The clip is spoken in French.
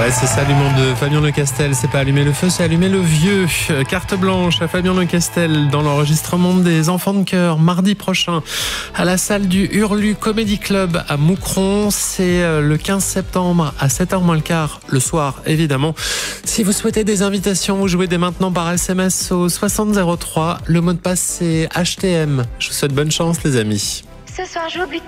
Ouais, c'est ça l'humour de Fabien Lecastel. C'est pas allumer le feu, c'est allumer le vieux. Carte blanche à Fabien Lecastel dans l'enregistrement des Enfants de Chœur mardi prochain à la salle du Hurlu Comedy Club à Moucron. C'est le 15 septembre à 7h moins le quart le soir, évidemment. Si vous souhaitez des invitations, vous jouez dès maintenant par SMS au 6003. Le mot de passe c'est HTM. Je vous souhaite bonne chance les amis. Ce soir, j'oublie